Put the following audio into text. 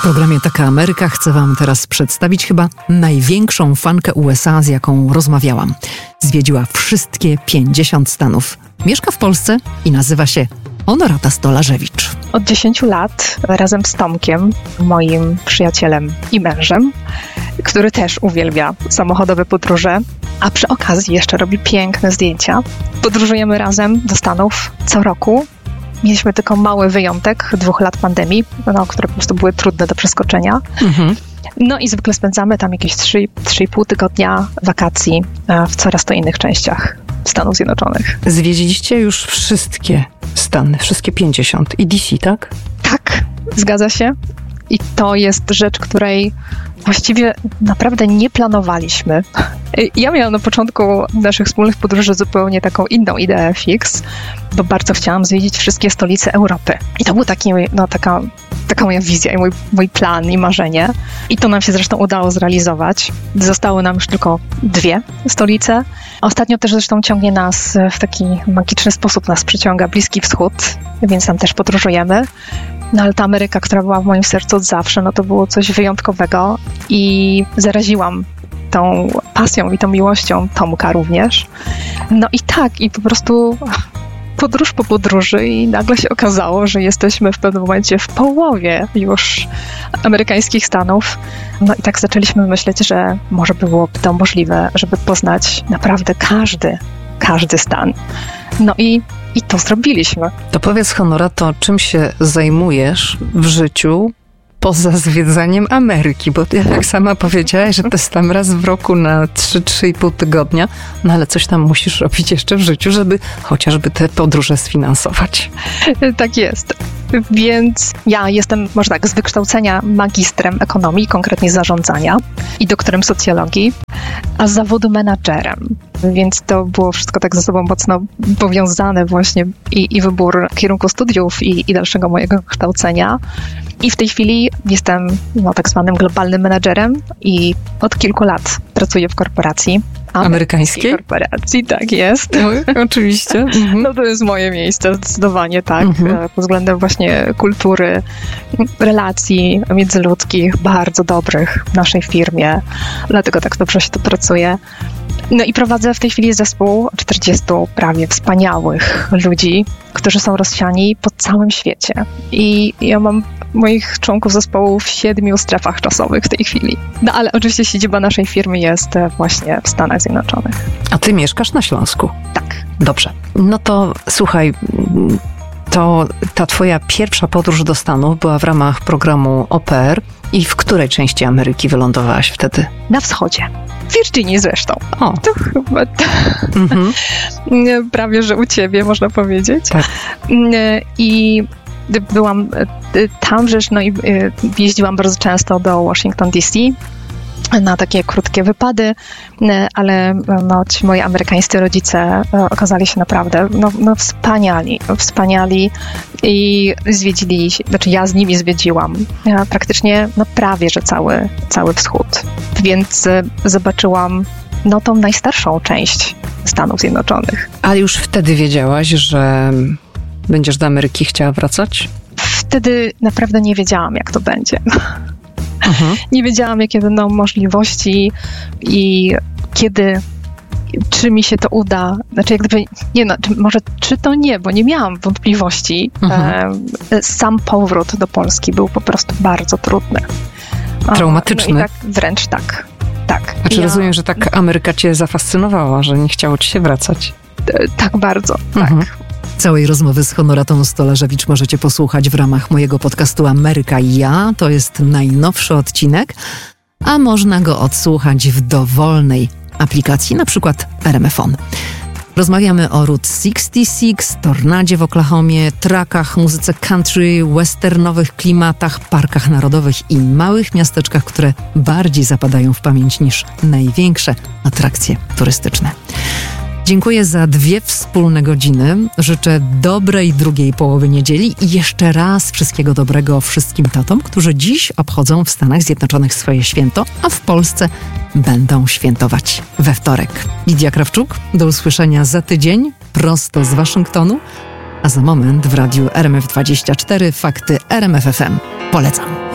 programie Taka Ameryka chcę wam teraz przedstawić chyba największą fankę USA, z jaką rozmawiałam. Zwiedziła wszystkie 50 stanów. Mieszka w Polsce i nazywa się Honorata Stolarzewicz. Od 10 lat razem z Tomkiem, moim przyjacielem i mężem, który też uwielbia samochodowe podróże, a przy okazji jeszcze robi piękne zdjęcia. Podróżujemy razem do Stanów co roku. Mieliśmy tylko mały wyjątek 2 lat pandemii, które po prostu były trudne do przeskoczenia. No i zwykle spędzamy tam jakieś 3,5 tygodnia wakacji w coraz to innych częściach Stanów Zjednoczonych. Zwiedziliście już wszystkie Stany, wszystkie 50 i DC, tak? Tak, zgadza się. I to jest rzecz, której właściwie naprawdę nie planowaliśmy. Ja miałam na początku naszych wspólnych podróży zupełnie taką inną ideę fix, bo bardzo chciałam zwiedzić wszystkie stolice Europy. I to był taka moja wizja i mój plan i marzenie. I to nam się zresztą udało zrealizować. Zostały nam już tylko 2 stolice. Ostatnio też zresztą ciągnie nas w taki magiczny sposób, nas przyciąga Bliski Wschód, więc tam też podróżujemy. No ale ta Ameryka, która była w moim sercu od zawsze, no to było coś wyjątkowego i zaraziłam tą pasją i tą miłością Tomka również. No i tak, i po prostu podróż po podróży i nagle się okazało, że jesteśmy w pewnym momencie w połowie już amerykańskich Stanów. No i tak zaczęliśmy myśleć, że może byłoby to możliwe, żeby poznać naprawdę każdy stan. No i to zrobiliśmy. To powiedz, Honorato, czym się zajmujesz w życiu poza zwiedzaniem Ameryki? Bo ty jak sama powiedziałaś, że to jest tam raz w roku na 3-3,5 tygodnia, no ale coś tam musisz robić jeszcze w życiu, żeby chociażby te podróże sfinansować. Tak jest. Więc ja jestem, może tak, z wykształcenia magistrem ekonomii, konkretnie zarządzania i doktorem socjologii, a z zawodu menadżerem. Więc to było wszystko tak ze sobą mocno powiązane właśnie i wybór kierunku studiów i dalszego mojego kształcenia. I w tej chwili jestem tak zwanym globalnym menadżerem i od kilku lat pracuję w korporacji. Amerykańskiej? Korporacji, tak jest. No, oczywiście. No to jest moje miejsce, zdecydowanie tak. Pod względem właśnie kultury, relacji międzyludzkich, bardzo dobrych w naszej firmie. Dlatego tak dobrze się tu pracuje. No i prowadzę w tej chwili zespół 40 prawie wspaniałych ludzi, którzy są rozsiani po całym świecie. I ja mam moich członków zespołu w 7 strefach czasowych w tej chwili. No ale oczywiście siedziba naszej firmy jest właśnie w Stanach Zjednoczonych. A ty mieszkasz na Śląsku? Tak. Dobrze. No to słuchaj, to ta twoja pierwsza podróż do Stanów była w ramach programu Au Pair. I w której części Ameryki wylądowałaś wtedy? Na wschodzie. W Virginii zresztą. O. To chyba prawie, że u ciebie, można powiedzieć. Tak. I byłam tam, i jeździłam bardzo często do Washington DC na takie krótkie wypady, ale ci moi amerykańscy rodzice okazali się naprawdę wspaniali i zwiedzili, ja z nimi zwiedziłam praktycznie prawie, że cały wschód. Więc zobaczyłam tą najstarszą część Stanów Zjednoczonych. Ale już wtedy wiedziałaś, że będziesz do Ameryki chciała wracać? Wtedy naprawdę nie wiedziałam, jak to będzie. Nie wiedziałam, jakie będą możliwości i czy mi się to uda. Znaczy, czy to nie, bo nie miałam wątpliwości. Sam powrót do Polski był po prostu bardzo trudny. Traumatyczny? No i tak, wręcz tak. Znaczy rozumiem, że tak Ameryka cię zafascynowała, że nie chciało ci się wracać. Tak bardzo, tak. Całej rozmowy z Honoratą Stolarzewicz możecie posłuchać w ramach mojego podcastu Ameryka i ja. To jest najnowszy odcinek, a można go odsłuchać w dowolnej aplikacji, na przykład RMFON. Rozmawiamy o Route 66, tornadzie w Oklahomie, trakach, muzyce country, westernowych klimatach, parkach narodowych i małych miasteczkach, które bardziej zapadają w pamięć niż największe atrakcje turystyczne. Dziękuję za 2 wspólne godziny. Życzę dobrej drugiej połowy niedzieli i jeszcze raz wszystkiego dobrego wszystkim tatom, którzy dziś obchodzą w Stanach Zjednoczonych swoje święto, a w Polsce będą świętować we wtorek. Lidia Krawczuk, do usłyszenia za tydzień, prosto z Waszyngtonu, a za moment w radiu RMF24 Fakty RMF FM. Polecam.